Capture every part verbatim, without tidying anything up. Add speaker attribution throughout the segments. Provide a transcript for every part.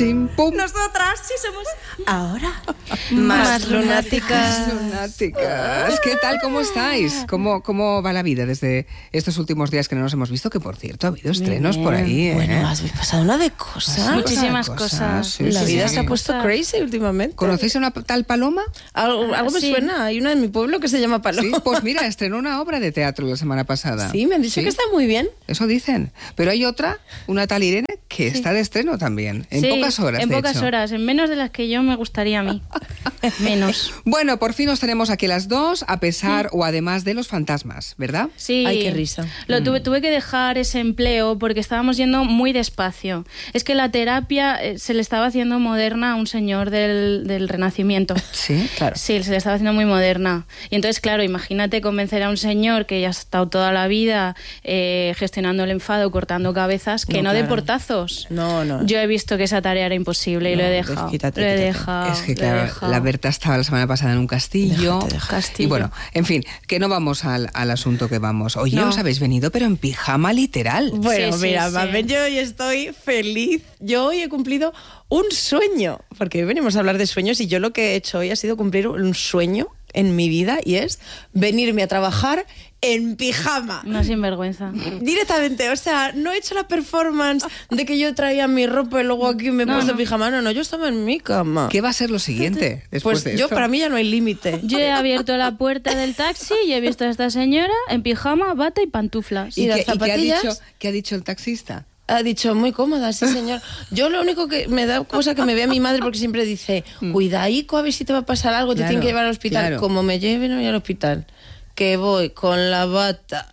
Speaker 1: Chim, pum.
Speaker 2: Nosotras sí somos ahora
Speaker 3: Más lunáticas.
Speaker 1: Más lunáticas. ¿Qué tal? ¿Cómo estáis? ¿Cómo, ¿Cómo va la vida desde estos últimos días que no nos hemos visto? Que, por cierto, ha habido estrenos por ahí, ¿eh?
Speaker 3: Bueno, has pasado una de cosas.
Speaker 2: Muchísimas cosas.
Speaker 1: Sí,
Speaker 3: La
Speaker 1: sí,
Speaker 3: vida
Speaker 1: sí.
Speaker 3: se ha puesto crazy últimamente.
Speaker 1: ¿Conocéis a una tal Paloma?
Speaker 3: Algo, algo me
Speaker 2: Sí.
Speaker 3: suena. Hay una en mi pueblo que se llama Paloma.
Speaker 1: Sí, pues mira, estrenó una obra de teatro la semana pasada.
Speaker 3: Sí, me han dicho
Speaker 1: Sí.
Speaker 3: que está muy bien.
Speaker 1: Eso dicen. Pero hay otra, una tal Irene, que está de estreno también. En
Speaker 2: Sí,
Speaker 1: pocas horas,
Speaker 2: En
Speaker 1: de
Speaker 2: pocas
Speaker 1: hecho.
Speaker 2: horas, en menos de las que yo me gustaría a mí. Menos.
Speaker 1: Bueno, por fin nos tenemos aquí las dos, a pesar o además de los fantasmas, ¿verdad?
Speaker 2: Sí.
Speaker 3: Ay, qué risa.
Speaker 2: Lo tuve, tuve que dejar ese empleo porque estábamos yendo muy despacio. Es que la terapia eh, se le estaba haciendo moderna a un señor del, del Renacimiento.
Speaker 1: Sí, claro.
Speaker 2: Sí, se le estaba haciendo muy moderna. Y entonces, claro, imagínate convencer a un señor que ya ha estado toda la vida eh, gestionando el enfado, cortando cabezas, que
Speaker 3: No,
Speaker 2: no, de
Speaker 3: claro.
Speaker 2: portazos.
Speaker 3: No, no.
Speaker 2: Yo he visto que esa tarea era imposible y
Speaker 3: No,
Speaker 2: lo he
Speaker 3: pues
Speaker 2: dejado.
Speaker 3: quítate,
Speaker 2: lo he
Speaker 3: quítate.
Speaker 2: dejado.
Speaker 1: Es que,
Speaker 2: lo he
Speaker 1: claro,
Speaker 2: dejado.
Speaker 1: la Berta estaba la semana pasada en un castillo.
Speaker 3: Déjate, déjate.
Speaker 2: Castillo.
Speaker 1: Y bueno, en fin, que no vamos al, al asunto que vamos. Oye,
Speaker 2: No.
Speaker 1: os habéis venido, pero en pijama literal.
Speaker 3: Bueno,
Speaker 2: Sí, sí,
Speaker 3: mira,
Speaker 2: sí.
Speaker 3: Mamen, yo hoy estoy feliz. Yo hoy he cumplido un sueño, porque hoy venimos a hablar de sueños y yo lo que he hecho hoy ha sido cumplir un sueño en mi vida y es venirme a trabajar en pijama.
Speaker 2: Una sinvergüenza.
Speaker 3: Directamente, o sea, no he hecho la performance de que yo traía mi ropa y luego aquí me he
Speaker 2: No,
Speaker 3: puesto
Speaker 2: no.
Speaker 3: pijama. No, no, yo estaba en mi cama.
Speaker 1: ¿Qué va a ser lo siguiente después
Speaker 3: Pues
Speaker 1: de
Speaker 3: yo,
Speaker 1: esto?
Speaker 3: para mí ya no hay límite.
Speaker 2: Yo he abierto la puerta del taxi y he visto a esta señora en pijama, bata y pantuflas.
Speaker 3: y
Speaker 1: ¿Y,
Speaker 3: las
Speaker 1: qué, y qué ha
Speaker 3: zapatillas?
Speaker 1: dicho, qué ha dicho el taxista?
Speaker 3: Ha dicho, muy cómoda, sí, señor. Yo lo único que me da cosa que me vea mi madre porque siempre dice, cuidaico, a ver si te va a pasar algo, te
Speaker 1: Claro,
Speaker 3: tienen que llevar al hospital.
Speaker 1: claro.
Speaker 3: Como me lleven hoy al hospital, que voy con la bata.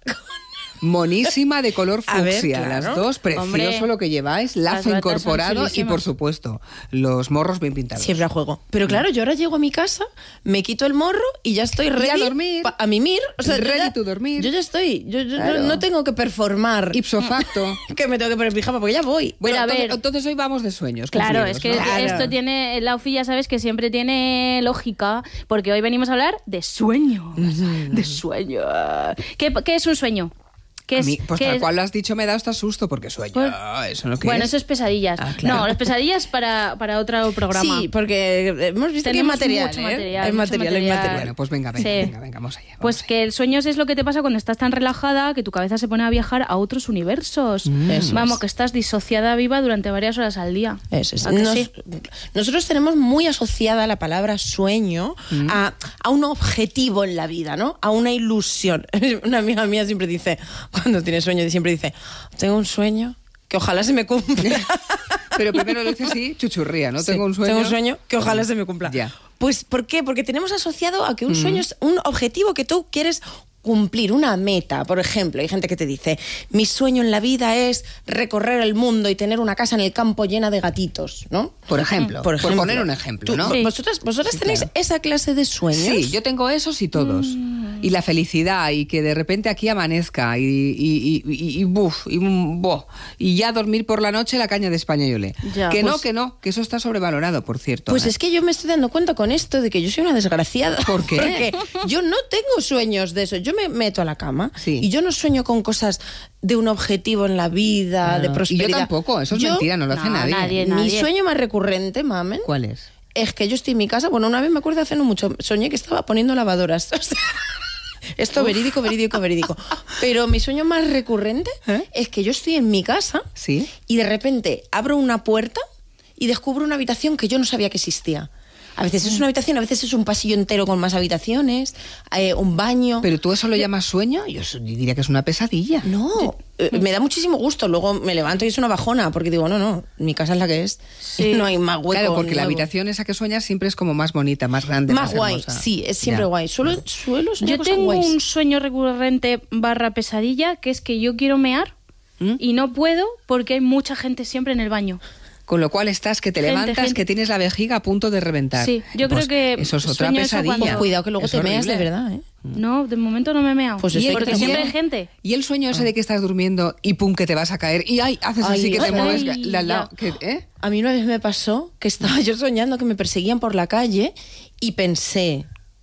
Speaker 1: Monísima, de color
Speaker 3: A ver,
Speaker 1: fucsia,
Speaker 3: claro.
Speaker 1: las dos, precioso
Speaker 2: Hombre,
Speaker 1: lo que lleváis, lazo
Speaker 2: las batas son
Speaker 1: incorporado y,
Speaker 2: chulísimas.
Speaker 1: por supuesto, los morros bien pintados.
Speaker 3: Siempre a juego. Pero claro, yo ahora llego a mi casa, me quito el morro y ya estoy ready
Speaker 1: a dormir.
Speaker 3: pa- a mimir. O sea, yo
Speaker 1: Ready
Speaker 3: ya-
Speaker 1: to dormir.
Speaker 3: Yo ya estoy. Yo, yo
Speaker 1: Claro.
Speaker 3: no, no tengo que performar
Speaker 1: Ipso facto.
Speaker 3: que me tengo que poner pijama porque ya voy.
Speaker 1: Bueno,
Speaker 2: Pero a
Speaker 1: entonces,
Speaker 2: ver.
Speaker 1: entonces hoy vamos de sueños.
Speaker 2: Claro,
Speaker 1: cumplidos,
Speaker 2: es que
Speaker 1: ¿no?
Speaker 3: Claro.
Speaker 2: esto tiene, la UFI ya sabes que siempre tiene lógica, porque hoy venimos a hablar de sueños, de sueños. ¿Qué, qué es un sueño? ¿Qué
Speaker 1: A
Speaker 2: es,
Speaker 1: mí, pues
Speaker 2: qué
Speaker 1: tal
Speaker 2: es?
Speaker 1: cual lo has dicho, me da hasta susto, porque sueño.
Speaker 2: Pues-
Speaker 1: eso no que
Speaker 2: Bueno,
Speaker 1: es.
Speaker 2: eso es pesadillas.
Speaker 1: Ah, claro.
Speaker 2: No, las pesadillas para, para otro programa.
Speaker 3: Sí, porque hemos visto que hay
Speaker 2: Tenemos
Speaker 3: material.
Speaker 2: mucho
Speaker 3: ¿eh?
Speaker 2: material,
Speaker 3: Hay
Speaker 2: mucho
Speaker 3: material, hay
Speaker 2: material.
Speaker 3: material.
Speaker 1: Bueno, pues venga, venga,
Speaker 2: Sí.
Speaker 1: venga, venga, vamos allá. vamos
Speaker 2: Pues
Speaker 1: allá.
Speaker 2: que el sueño es lo que te pasa cuando estás tan relajada que tu cabeza se pone a viajar a otros universos.
Speaker 3: Eso
Speaker 2: Vamos,
Speaker 3: es.
Speaker 2: que estás disociada viva durante varias horas al día.
Speaker 3: Eso es.
Speaker 2: ¿A que
Speaker 3: Nos-
Speaker 2: sí?
Speaker 3: Nosotros tenemos muy asociada la palabra sueño a, a un objetivo en la vida, ¿no? A una ilusión. Una amiga mía siempre dice, cuando tiene sueño, siempre dice, tengo un sueño que ojalá se me cumpla.
Speaker 1: Pero primero lo dice así, chuchurría, ¿no?
Speaker 3: Sí,
Speaker 1: Tengo un sueño.
Speaker 3: Tengo un sueño que ojalá se me cumpla.
Speaker 1: Ya.
Speaker 3: Pues, ¿por qué? Porque tenemos asociado a que un sueño es un objetivo que tú quieres cumplir, una meta. Por ejemplo, hay gente que te dice, mi sueño en la vida es recorrer el mundo y tener una casa en el campo llena de gatitos, ¿no?
Speaker 1: Por ejemplo, por, poner un ejemplo,
Speaker 3: Tú-
Speaker 1: ¿no?
Speaker 2: Sí.
Speaker 3: ¿Vosotras, vosotras
Speaker 1: Sí,
Speaker 3: tenéis
Speaker 1: claro.
Speaker 3: esa clase de sueños?
Speaker 1: Sí, yo tengo esos y todos. Y la felicidad, y que de repente aquí amanezca, y, y, y, y, y buf, y, mm, boh, y ya dormir por la noche la caña de españolé.
Speaker 2: Ya,
Speaker 1: que no,
Speaker 2: pues-
Speaker 1: que no, que eso está sobrevalorado, por cierto.
Speaker 3: Pues
Speaker 1: ¿eh?
Speaker 3: es que yo me estoy dando cuenta con esto de que yo soy una desgraciada.
Speaker 1: ¿Por qué?
Speaker 3: Porque yo no tengo sueños de eso. Yo me meto a la cama
Speaker 1: Sí.
Speaker 3: y yo no sueño con cosas de un objetivo en la vida,
Speaker 1: Ah,
Speaker 3: de
Speaker 1: y
Speaker 3: prosperidad.
Speaker 1: yo tampoco, eso es
Speaker 3: Yo-
Speaker 1: mentira, no lo hace
Speaker 2: No,
Speaker 1: nadie.
Speaker 2: nadie.
Speaker 3: Mi sueño más recurrente, mamen,
Speaker 1: ¿Cuál es?
Speaker 3: es que yo estoy en mi casa. Bueno, una vez me acuerdo hace no mucho, soñé que estaba poniendo lavadoras. O sea, esto verídico, verídico, verídico. Pero mi sueño más recurrente
Speaker 1: ¿Eh?
Speaker 3: es que yo estoy en mi casa
Speaker 1: ¿Sí?
Speaker 3: y de repente abro una puerta y descubro una habitación que yo no sabía que existía. A veces es una habitación, a veces es un pasillo entero con más habitaciones, eh, un baño.
Speaker 1: ¿Pero tú eso lo llamas sueño? Yo so- diría que es una pesadilla.
Speaker 3: No, eh, me da muchísimo gusto. Luego me levanto y es una bajona, porque digo, no, no, mi casa es la que es.
Speaker 2: Sí.
Speaker 3: No hay más hueco.
Speaker 1: Claro, porque la
Speaker 3: nuevo.
Speaker 1: habitación esa que sueñas siempre es como más bonita, más grande, más,
Speaker 3: Más guay,
Speaker 1: hermosa.
Speaker 3: sí, es siempre
Speaker 1: Ya.
Speaker 3: guay. Suelo, suelo soñar
Speaker 2: Yo
Speaker 3: cosas
Speaker 2: tengo
Speaker 3: guays.
Speaker 2: un sueño recurrente barra pesadilla, que es que yo quiero mear
Speaker 1: ¿Mm?
Speaker 2: y no puedo porque hay mucha gente siempre en el baño.
Speaker 1: Con lo cual estás que te
Speaker 2: Gente,
Speaker 1: levantas,
Speaker 2: gente.
Speaker 1: que tienes la vejiga a punto de reventar.
Speaker 2: Sí, yo
Speaker 1: Pues
Speaker 2: creo que
Speaker 1: eso es otra
Speaker 2: sueño eso
Speaker 1: pesadilla.
Speaker 2: cuando-
Speaker 3: Pues cuidado que luego
Speaker 1: Es
Speaker 3: te meas de
Speaker 1: horrible.
Speaker 3: verdad, ¿eh?
Speaker 2: No, de momento no me he meado.
Speaker 3: Pues eso hay que
Speaker 2: porque
Speaker 3: tener-
Speaker 2: siempre hay gente.
Speaker 1: Y el sueño ese de que estás durmiendo y pum, que te vas a caer y ay, haces
Speaker 3: Ay,
Speaker 1: así que te
Speaker 3: ay,
Speaker 1: mueves.
Speaker 2: ay,
Speaker 1: la- la-
Speaker 2: ya.
Speaker 1: que- ¿eh?
Speaker 3: A mí una vez me pasó que estaba yo soñando que me perseguían por la calle y pensé,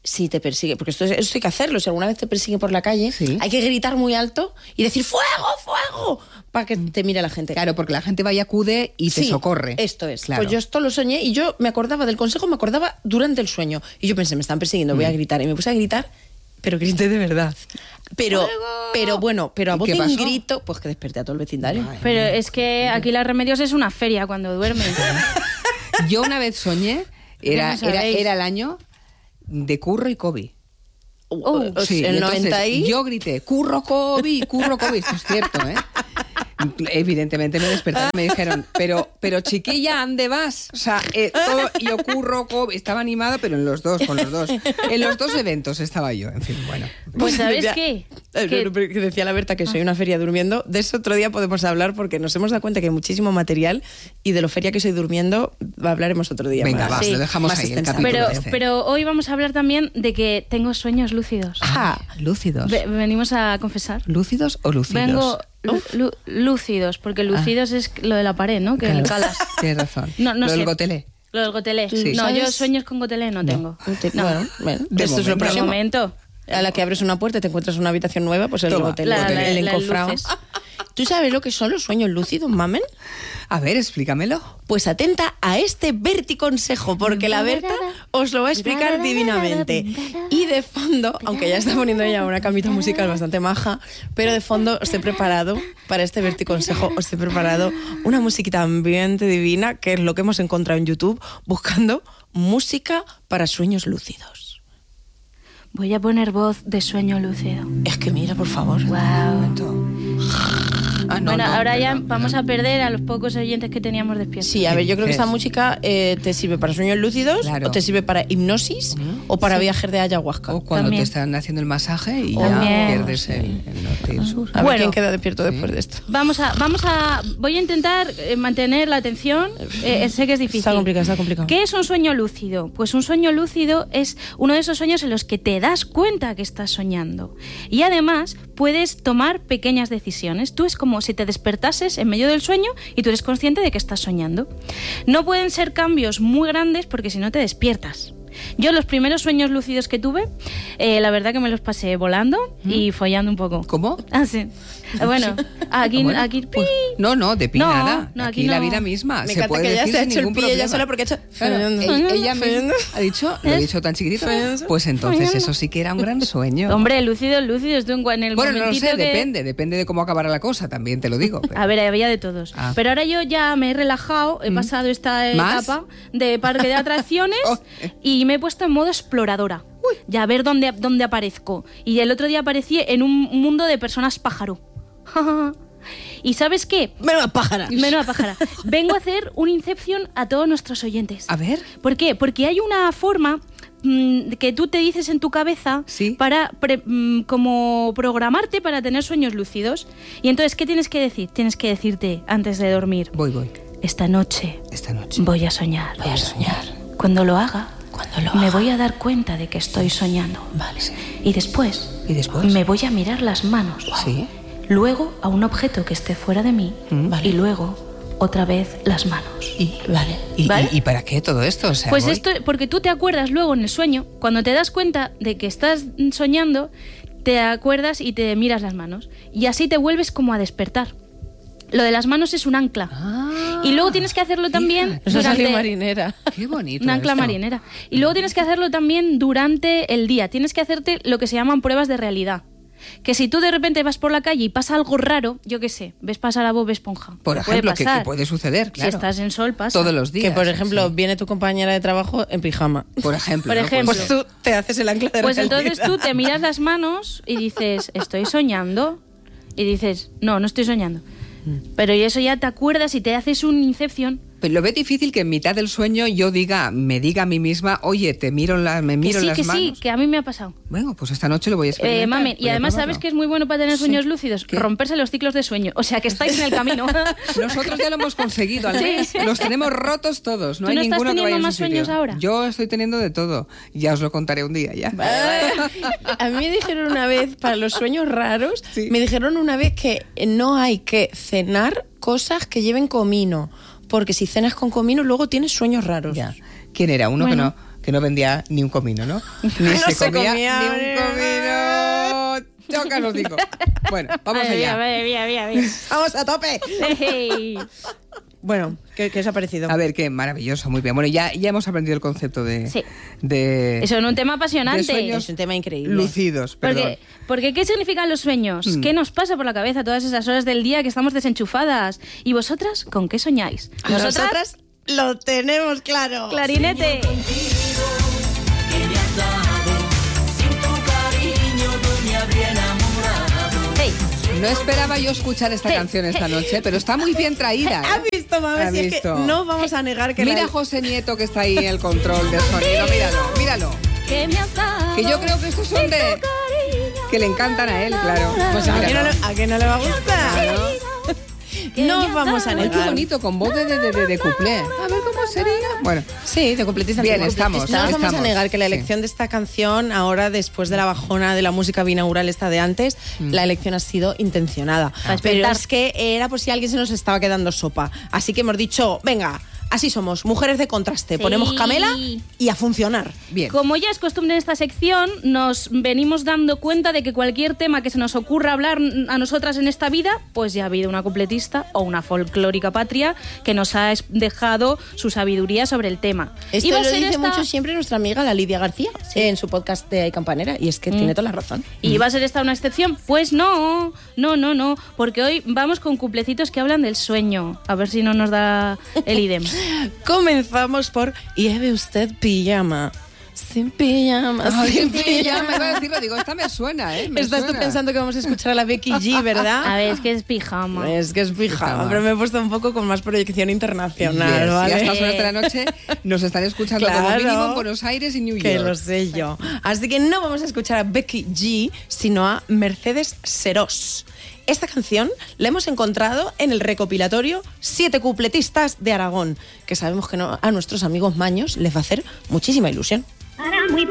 Speaker 3: si te persigue, porque esto, es- esto hay que hacerlo, si alguna vez te persigue por la calle,
Speaker 1: Sí.
Speaker 3: hay que gritar muy alto y decir ¡fuego, fuego! Para que te mire la gente.
Speaker 1: Claro, porque la gente va y acude y te
Speaker 3: Sí,
Speaker 1: socorre.
Speaker 3: Esto es.
Speaker 1: Claro.
Speaker 3: Pues yo esto lo soñé y yo me acordaba del consejo, me acordaba durante el sueño. Y yo pensé, me están persiguiendo,
Speaker 1: Mm.
Speaker 3: voy a gritar. Y me puse a gritar, pero grité de verdad. Pero, pero bueno, pero a
Speaker 1: ¿Y
Speaker 3: voz
Speaker 1: qué
Speaker 3: en
Speaker 1: pasó?
Speaker 3: grito, pues que desperté a todo el vecindario.
Speaker 2: Pero es que aquí las Remedios es una feria cuando duermes.
Speaker 1: Yo una vez soñé, era,
Speaker 2: Ya lo
Speaker 1: era,
Speaker 2: sabéis.
Speaker 1: era el año de Curro y Kobe.
Speaker 3: Oh,
Speaker 1: Sí,
Speaker 3: el
Speaker 1: y entonces
Speaker 3: noventa y...
Speaker 1: yo grité, Curro Kobe, Curro Kobe. Esto es cierto, ¿eh? Evidentemente me despertaron y me dijeron, pero, pero chiquilla, ¿ande vas? O sea, eh, todo, yo Curro Kobe, estaba animado, pero en los dos, con los dos. En los dos eventos estaba yo, en fin, bueno.
Speaker 2: Pues ¿sabes
Speaker 3: decía-
Speaker 2: qué?
Speaker 3: Eh,
Speaker 2: Que-
Speaker 3: no, pero que decía la Berta que soy una feria durmiendo. De eso otro día podemos hablar porque nos hemos dado cuenta que hay muchísimo material y de lo feria que soy durmiendo hablaremos otro día.
Speaker 1: Venga,
Speaker 3: más.
Speaker 1: va,
Speaker 2: Sí.
Speaker 1: lo dejamos
Speaker 3: Más
Speaker 1: ahí, el
Speaker 3: extensamente.
Speaker 1: capítulo
Speaker 2: Pero,
Speaker 1: ese.
Speaker 2: pero hoy vamos a hablar también de que tengo sueños lúcidos.
Speaker 1: Ah, lúcidos.
Speaker 2: Ve- venimos a confesar.
Speaker 1: ¿Lúcidos o lucidos?
Speaker 2: Vengo lu- lu- lúcidos, porque lucidos es lo de la pared, ¿no? Que
Speaker 1: Claro,
Speaker 2: calas.
Speaker 1: tienes razón.
Speaker 2: No, no
Speaker 1: Lo
Speaker 2: sé.
Speaker 1: del gotelé.
Speaker 2: Lo del gotelé.
Speaker 1: Sí.
Speaker 2: No, yo
Speaker 3: ¿Sabes?
Speaker 2: sueños con gotelé no, tengo. No.
Speaker 3: Bueno, bueno,
Speaker 1: De
Speaker 3: esto es lo
Speaker 1: momento.
Speaker 2: De
Speaker 3: próximo.
Speaker 2: momento.
Speaker 3: A la que abres una puerta y te encuentras una habitación nueva, pues el
Speaker 1: Toma,
Speaker 3: hotel,
Speaker 2: la-
Speaker 3: el,
Speaker 2: la-
Speaker 3: el
Speaker 2: las
Speaker 3: encofrado.
Speaker 2: luces.
Speaker 3: ¿Tú sabes lo que son los sueños lúcidos, mamen?
Speaker 1: A ver, explícamelo.
Speaker 3: Pues atenta a este verticonsejo, porque la Berta os lo va a explicar divinamente. Y de fondo, aunque ya está poniendo ella una camita musical bastante maja, pero de fondo os he preparado, para este verticonsejo, os he preparado una musiquita ambiente divina, que es lo que hemos encontrado en YouTube, buscando música para sueños lúcidos.
Speaker 2: Voy a poner voz de sueño lúcido.
Speaker 3: Es que mira, por favor.
Speaker 2: Wow.
Speaker 1: Ah, no,
Speaker 2: bueno,
Speaker 1: no,
Speaker 2: ahora ya
Speaker 1: perdón,
Speaker 2: vamos
Speaker 1: perdón.
Speaker 2: a perder a los pocos oyentes que teníamos despiertos.
Speaker 3: Sí, a ver, yo creo que
Speaker 1: dices?
Speaker 3: esta música eh, te sirve para sueños lúcidos,
Speaker 1: Claro.
Speaker 3: o te sirve para hipnosis, o para viajes de ayahuasca.
Speaker 1: O cuando
Speaker 2: También.
Speaker 1: te están haciendo el masaje y
Speaker 2: También.
Speaker 1: ya pierdes el, el norte y el sur.
Speaker 3: A ver
Speaker 2: Bueno.
Speaker 3: quién queda despierto después de esto.
Speaker 2: Vamos a, vamos a, voy a intentar eh, mantener la atención. Eh, sé que es difícil.
Speaker 3: Está complicado, está complicado.
Speaker 2: ¿Qué es un sueño lúcido? Pues un sueño lúcido es uno de esos sueños en los que te das cuenta que estás soñando. Y además puedes tomar pequeñas decisiones. Tú es como si te despertases en medio del sueño y tú eres consciente de que estás soñando. No pueden ser cambios muy grandes porque si no te despiertas. Yo los primeros sueños lúcidos que tuve, eh, la verdad que me los pasé volando y follando un poco.
Speaker 1: ¿Cómo?
Speaker 2: Ah, sí. Eh, Bueno, aquí,
Speaker 1: Ah, bueno,
Speaker 2: aquí
Speaker 1: pues,
Speaker 2: pi.
Speaker 1: no, no, de pi
Speaker 2: No,
Speaker 1: nada.
Speaker 2: no,
Speaker 1: aquí
Speaker 2: aquí
Speaker 1: la
Speaker 2: no.
Speaker 1: vida misma.
Speaker 3: Me
Speaker 1: se
Speaker 3: encanta
Speaker 1: puede
Speaker 3: que ella
Speaker 1: decir
Speaker 3: se ha
Speaker 1: sin
Speaker 3: hecho el
Speaker 1: ningún
Speaker 3: pie ella
Speaker 1: problema.
Speaker 3: sola porque ha hecho...
Speaker 1: Claro,
Speaker 3: Fernando.
Speaker 1: ella, ella
Speaker 3: Fernando.
Speaker 1: misma ha dicho, lo he dicho tan chiquitito,
Speaker 3: Fernando.
Speaker 1: pues entonces eso sí que era un gran sueño.
Speaker 2: Hombre, lúcidos, lúcidos, tú en cua- en el
Speaker 1: Bueno, no lo
Speaker 2: momentito
Speaker 1: sé,
Speaker 2: que...
Speaker 1: depende, depende de cómo acabara la cosa, también te lo digo. pero-
Speaker 2: A ver, había de todos.
Speaker 1: Ah.
Speaker 2: Pero ahora yo ya me he relajado, he pasado esta
Speaker 1: ¿Más?
Speaker 2: etapa de parque de atracciones
Speaker 1: Oh, eh.
Speaker 2: y me he puesto en modo exploradora. Ya a ver dónde, dónde aparezco. Y el otro día aparecí en un mundo de personas pájaro. ¿Y sabes qué?
Speaker 3: Menuda pájara.
Speaker 2: Menuda pájara. Vengo a hacer un Inception a todos nuestros oyentes.
Speaker 1: A ver.
Speaker 2: ¿Por qué? Porque hay una forma mm, que tú te dices en tu cabeza
Speaker 1: Sí.
Speaker 2: para pre- mm, como programarte para tener sueños lúcidos. Y entonces, ¿qué tienes que decir? Tienes que decirte antes de dormir,
Speaker 1: Voy, voy,
Speaker 2: esta noche
Speaker 1: esta noche.
Speaker 2: voy a soñar.
Speaker 3: Voy a soñar.
Speaker 2: Cuando lo haga,
Speaker 3: Cuando lo
Speaker 2: me
Speaker 3: haga.
Speaker 2: voy a dar cuenta de que estoy soñando.
Speaker 3: Vale.
Speaker 2: Y después,
Speaker 1: ¿Y después?
Speaker 2: me voy a mirar las manos.
Speaker 1: Sí.
Speaker 2: Luego a un objeto que esté fuera de mí.
Speaker 1: Mm.
Speaker 3: Vale.
Speaker 2: Y luego otra vez las manos.
Speaker 1: ¿Y,
Speaker 3: Vale.
Speaker 1: y,
Speaker 2: ¿Vale?
Speaker 1: y- y para qué todo esto? O sea,
Speaker 2: Pues
Speaker 1: voy-
Speaker 2: esto, porque tú te acuerdas luego en el sueño, cuando te das cuenta de que estás soñando, te acuerdas y te miras las manos. Y así te vuelves como a despertar. Lo de las manos es un ancla.
Speaker 1: Ah,
Speaker 2: Y luego tienes que hacerlo también
Speaker 1: fíjate.
Speaker 3: Eso
Speaker 2: durante...
Speaker 3: salió marinera.
Speaker 1: Qué bonito.
Speaker 2: Una ancla
Speaker 1: esto.
Speaker 2: marinera. Y luego tienes que hacerlo también durante el día. Tienes que hacerte lo que se llaman pruebas de realidad. Que si tú de repente vas por la calle y pasa algo raro, yo qué sé, ves pasar a Bob Esponja.
Speaker 1: Por
Speaker 2: Que puede
Speaker 1: ejemplo, que,
Speaker 2: pasar.
Speaker 1: que puede suceder, claro.
Speaker 2: Si estás en sol, pasa.
Speaker 1: Todos los días.
Speaker 3: Que, por ejemplo,
Speaker 1: sí.
Speaker 3: viene tu compañera de trabajo en pijama.
Speaker 1: Por ejemplo.
Speaker 2: Por
Speaker 1: ¿no?
Speaker 2: ejemplo.
Speaker 3: Pues tú te haces el ancla de
Speaker 2: Pues
Speaker 3: realidad.
Speaker 2: entonces tú te miras las manos y dices, estoy soñando. Y dices, no, no estoy soñando. Pero y eso ya te acuerdas y te haces un Inception.
Speaker 1: Pero lo ves difícil que en mitad del sueño yo diga, me diga a mí misma, oye, te miro la, me
Speaker 2: Que
Speaker 1: miro
Speaker 2: sí,
Speaker 1: las
Speaker 2: que sí,
Speaker 1: manos.
Speaker 2: que a mí me ha pasado.
Speaker 1: Bueno, pues esta noche lo voy a
Speaker 2: Eh,
Speaker 1: experimentar.
Speaker 2: mami, y
Speaker 1: voy a
Speaker 2: además
Speaker 1: probarlo.
Speaker 2: sabes que es muy bueno para tener sueños lúcidos,
Speaker 1: ¿Qué?
Speaker 2: romperse los ciclos de sueño. O sea, que estáis en el camino.
Speaker 1: Nosotros ya lo hemos conseguido, al
Speaker 2: Sí.
Speaker 1: menos los tenemos rotos todos. No
Speaker 2: ¿Tú
Speaker 1: hay
Speaker 2: no estás
Speaker 1: ninguno que
Speaker 2: teniendo
Speaker 1: vaya en
Speaker 2: más
Speaker 1: su sitio.
Speaker 2: sueños ahora?
Speaker 1: Yo estoy teniendo de todo. Ya os lo contaré un día ya.
Speaker 3: A mí me dijeron una vez, para los sueños raros,
Speaker 1: Sí.
Speaker 3: me dijeron una vez que no hay que cenar cosas que lleven comino, porque si cenas con comino luego tienes sueños raros.
Speaker 1: Ya. ¿Quién era? Uno
Speaker 2: Bueno.
Speaker 1: que no que no vendía ni un comino, ¿no? Ni
Speaker 3: No
Speaker 1: se,
Speaker 3: se
Speaker 1: comía,
Speaker 3: comía,
Speaker 1: ni un comino. Choca, os digo. Bueno, vamos
Speaker 2: Ay,
Speaker 1: allá.
Speaker 2: bien, bien, bien, bien.
Speaker 3: ¡Vamos a tope!
Speaker 2: Hey.
Speaker 3: Bueno, ¿qué, qué os ha parecido?
Speaker 1: A ver, qué maravilloso, muy bien. Bueno, ya, ya hemos aprendido el concepto de...
Speaker 2: Sí.
Speaker 1: de
Speaker 2: Eso es un tema apasionante.
Speaker 1: de sueños
Speaker 3: Es un tema increíble.
Speaker 1: lucidos, perdón.
Speaker 2: Porque, porque ¿qué significan los sueños?
Speaker 1: Mm.
Speaker 2: ¿Qué nos pasa por la cabeza todas esas horas del día que estamos desenchufadas? ¿Y vosotras con qué soñáis?
Speaker 3: Nosotras lo tenemos claro.
Speaker 2: Clarinete. Hey.
Speaker 1: No esperaba yo escuchar esta
Speaker 2: Hey,
Speaker 1: canción esta
Speaker 2: hey.
Speaker 1: noche, pero está muy bien traída.
Speaker 3: ¿Has
Speaker 1: ¿eh?
Speaker 3: visto, mami?
Speaker 1: ¿Has
Speaker 3: Si es que
Speaker 1: visto?
Speaker 3: no vamos a negar que
Speaker 1: Mira
Speaker 3: la...
Speaker 1: a José Nieto que está ahí en el control de sonido. Míralo, míralo.
Speaker 2: ¿Qué me has dado?
Speaker 1: Que yo creo que estos son de... que le encantan a él, claro.
Speaker 3: Pues a
Speaker 1: Mira,
Speaker 3: quién no, le- a quién no le va a gustar.
Speaker 1: Claro.
Speaker 3: No vamos a
Speaker 1: Ay, qué
Speaker 3: negar.
Speaker 1: bonito, con voz de, de, de, de, de cuplé. A ver cómo sería. Bueno,
Speaker 3: Sí, de completista.
Speaker 1: Bien,
Speaker 3: antiguo.
Speaker 1: estamos,
Speaker 3: No nos vamos
Speaker 1: estamos.
Speaker 3: a negar que la
Speaker 1: Sí.
Speaker 3: elección de esta canción, ahora después de la bajona de la música binaural esta de antes,
Speaker 1: Mm.
Speaker 3: la elección ha sido intencionada.
Speaker 2: Para
Speaker 3: Pero
Speaker 2: despertar.
Speaker 3: es que era por si alguien se nos estaba quedando sopa. Así que hemos dicho, venga, así somos, mujeres de contraste.
Speaker 2: Sí.
Speaker 3: Ponemos Camela y a funcionar.
Speaker 1: bien.
Speaker 2: Como ya es costumbre en esta sección, nos venimos dando cuenta de que cualquier tema que se nos ocurra hablar a nosotras en esta vida, pues ya ha habido una completista o una folclórica patria que nos ha es- dejado su sabiduría sobre el tema.
Speaker 3: Esto
Speaker 2: Iba a
Speaker 3: lo
Speaker 2: ser
Speaker 3: dice
Speaker 2: esta-
Speaker 3: mucho siempre nuestra amiga, la Lidia García, en su podcast de Ay Campanera, y es que tiene toda la razón.
Speaker 2: ¿Y va a ser esta una excepción? Pues no, no, no, no, porque hoy vamos con cuplecitos que hablan del sueño. A ver si no nos da el idem.
Speaker 3: Comenzamos por lleve usted pijama. Sin pijama,
Speaker 1: Ay,
Speaker 3: sin
Speaker 1: sí, ya
Speaker 3: pijama.
Speaker 1: me iba a decirlo, digo, esta me suena, ¿eh? Me
Speaker 3: Estás tú
Speaker 1: suena.
Speaker 3: pensando que vamos a escuchar a la Becky G, ¿verdad?
Speaker 2: A ver, es que es pijama.
Speaker 3: Es que es pijama,
Speaker 1: Pijama.
Speaker 3: pero me he puesto un poco con más proyección internacional,
Speaker 1: Yes,
Speaker 3: ¿vale?
Speaker 1: Y a estas horas de la noche nos están escuchando como
Speaker 3: Claro.
Speaker 1: mínimo en Buenos Aires y New York.
Speaker 3: Que lo sé yo. Así que no vamos a escuchar a Becky G, sino a Mercedes Serós. Esta canción la hemos encontrado en el recopilatorio Siete Cupletistas de Aragón, que sabemos que no- a nuestros amigos maños les va a hacer muchísima ilusión.